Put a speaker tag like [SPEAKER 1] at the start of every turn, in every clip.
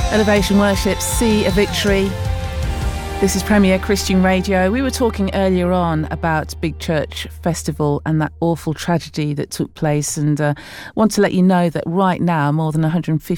[SPEAKER 1] Elevation Worship, See a Victory. This is Premier Christian Radio. We were talking earlier on about Big Church Festival and that awful tragedy that took place, and want to let you know that right now more than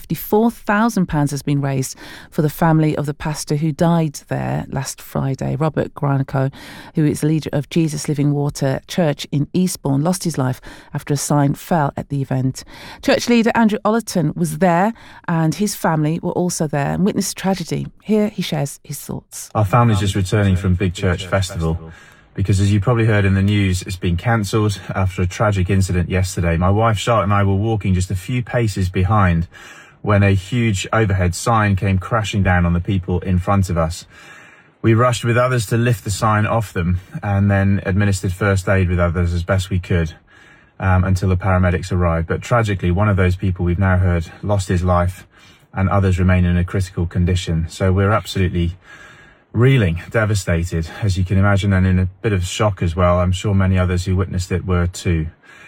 [SPEAKER 1] £154,000 has been raised for the family of the pastor who died there last Friday. Robert Granico, who is the leader of Jesus Living Water Church in Eastbourne, lost his life after a sign fell at the event. Church leader Andrew Ollerton was there, and his family were also there and witnessed the tragedy. Here he shares his thoughts.
[SPEAKER 2] Our family's just returning from Big Church Festival because, as you probably heard in the news, it's been cancelled after a tragic incident yesterday. My wife Charlotte and I were walking just a few paces behind when a huge overhead sign came crashing down on the people in front of us. We rushed with others to lift the sign off them and then administered first aid with others as best we could until the paramedics arrived. But tragically, one of those people we've now heard lost his life and others remain in a critical condition. So we're absolutely reeling, devastated, as you can imagine, and in a bit of shock as well. I'm sure many others who witnessed it were too.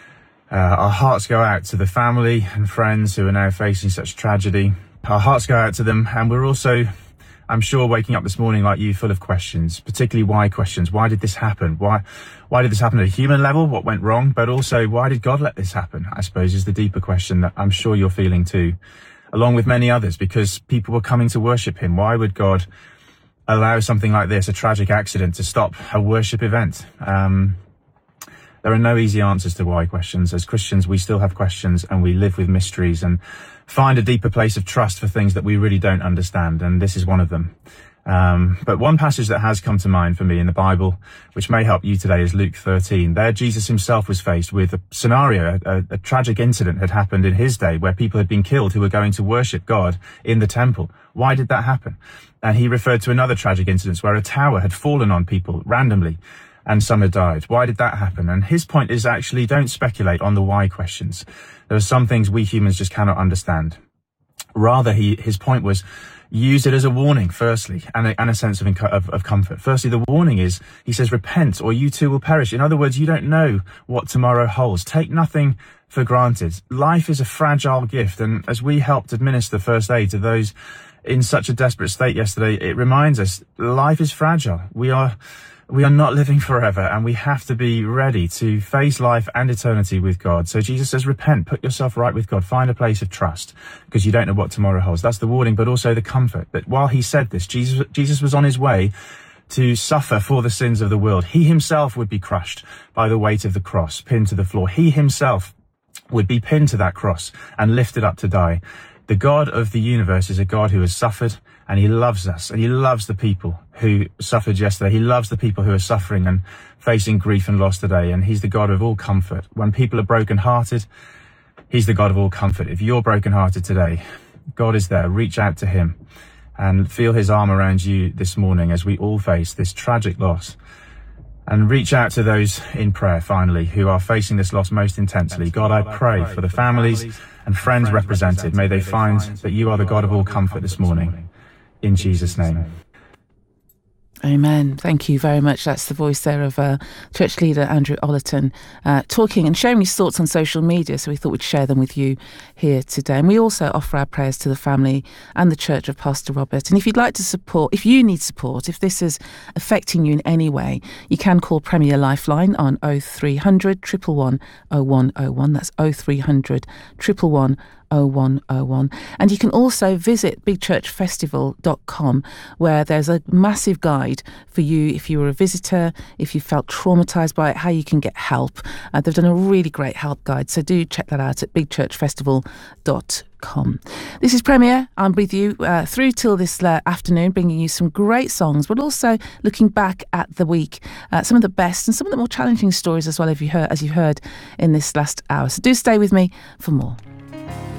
[SPEAKER 2] Our hearts go out to the family and friends who are now facing such tragedy. Our hearts go out to them, and we're also, I'm sure, waking up this morning like you, full of questions, particularly why questions. Why did this happen? Why did this happen at a human level? What went wrong? But also, why did God let this happen? I suppose is the deeper question that I'm sure you're feeling too, along with many others, because people were coming to worship him. Why would God allow something like this, a tragic accident, to stop a worship event? There are no easy answers to why questions. As Christians, we still have questions, and we live with mysteries and find a deeper place of trust for things that we really don't understand, and this is one of them. But one passage that has come to mind for me in the Bible, which may help you today, is Luke 13. There, Jesus himself was faced with a scenario, a tragic incident had happened in his day where people had been killed who were going to worship God in the temple. Why did that happen? And he referred to another tragic incident where a tower had fallen on people randomly and some had died. Why did that happen? And his point is actually, don't speculate on the why questions. There are some things we humans just cannot understand. Rather, his point was, use it as a warning, firstly, and a sense of comfort. Firstly, the warning is, he says, repent or you too will perish. In other words, you don't know what tomorrow holds. Take nothing for granted. Life is a fragile gift, and as we helped administer first aid to those in such a desperate state yesterday, it reminds us life is fragile. We are not living forever, and we have to be ready to face life and eternity with God. So Jesus says, repent, put yourself right with God, find a place of trust, because you don't know what tomorrow holds. That's the warning, but also the comfort that while he said this, Jesus was on his way to suffer for the sins of the world. He himself would be crushed by the weight of the cross, pinned to the floor. He himself would be pinned to that cross and lifted up to die. The God of the universe is a God who has suffered, and he loves us, and he loves the people who suffered yesterday. He loves the people who are suffering and facing grief and loss today, and he's the God of all comfort. When people are brokenhearted, he's the God of all comfort. If you're brokenhearted today, God is there. Reach out to him and feel his arm around you this morning as we all face this tragic loss. And reach out to those in prayer, finally, who are facing this loss most intensely. God, I pray for the families and friends represented. May they find that you are the God of all comfort this morning. In Jesus' name.
[SPEAKER 1] Amen. Thank you very much. That's the voice there of church leader Andrew Ollerton talking and sharing his thoughts on social media. So we thought we'd share them with you here today. And we also offer our prayers to the family and the church of Pastor Robert. And if you'd like to support, if you need support, if this is affecting you in any way, you can call Premier Lifeline on 0300 111 0101. That's 0300 111 0101. And you can also visit bigchurchfestival.com, where there's a massive guide for you if you were a visitor, if you felt traumatised by it, how you can get help. They've done a really great help guide, so do check that out at bigchurchfestival.com. This is Premier. I'm with you through till this afternoon, bringing you some great songs, but also looking back at the week, some of the best and some of the more challenging stories as well, as you've heard in this last hour. So do stay with me for more.